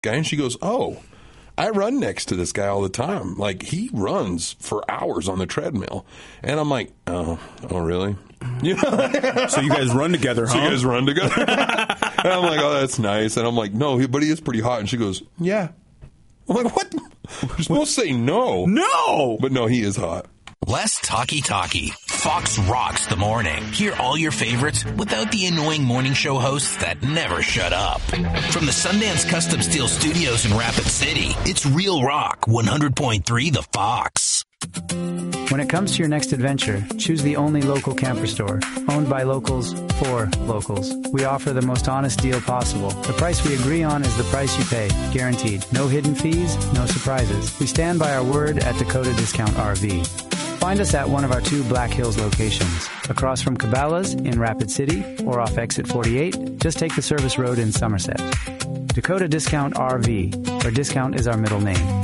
guy? And she goes, oh, I run next to this guy all the time. Like, he runs for hours on the treadmill. And I'm like, oh, really? Yeah. So you guys run together, huh? So you guys run together? And I'm like, oh, that's nice. And I'm like, no, but he is pretty hot. And she goes, yeah. I'm like, what? You're supposed to say no. No! But no, he is hot. Less talky-talky. Fox rocks the morning. Hear all your favorites without the annoying morning show hosts that never shut up. From the Sundance Custom Steel Studios in Rapid City, it's Real Rock 100.3 The Fox. When it comes to your next adventure, choose the only local camper store, owned by locals for locals. We offer the most honest deal possible. The price we agree on is the price you pay, guaranteed. No hidden fees, no surprises. We stand by our word at Dakota Discount RV. Find us at one of our 2 Black Hills locations, across from Cabela's in Rapid City or off Exit 48. Just take the service road in Somerset. Dakota Discount RV, where discount is our middle name.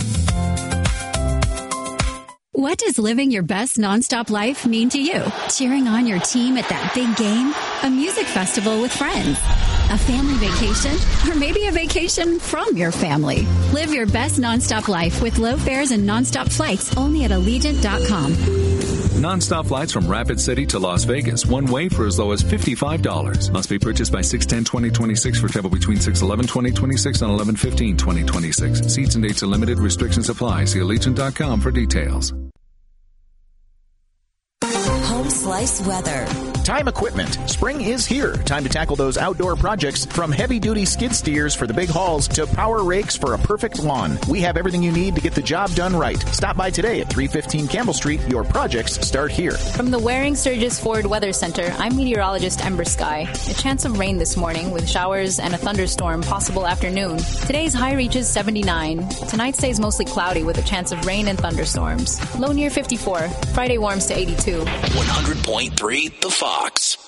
What does living your best nonstop life mean to you? Cheering on your team at that big game? A music festival with friends? A family vacation? Or maybe a vacation from your family? Live your best nonstop life with low fares and nonstop flights only at Allegiant.com. Nonstop flights from Rapid City to Las Vegas, one way for as low as $55. Must be purchased by 6/10/2026 for travel between 6/11/2026 and 11/15/2026. Seats and dates are limited. Restrictions apply. See Allegiant.com for details. Home Slice weather. Time equipment. Spring is here. Time to tackle those outdoor projects, from heavy-duty skid steers for the big hauls to power rakes for a perfect lawn. We have everything you need to get the job done right. Stop by today at 315 Campbell Street. Your projects start here. From the Waring Sturgis Ford Weather Center, I'm meteorologist Ember Sky. A chance of rain this morning with showers and a thunderstorm possible afternoon. Today's high reaches 79. Tonight stays mostly cloudy with a chance of rain and thunderstorms. Low near 54. Friday warms to 82. 100.3 The Fox.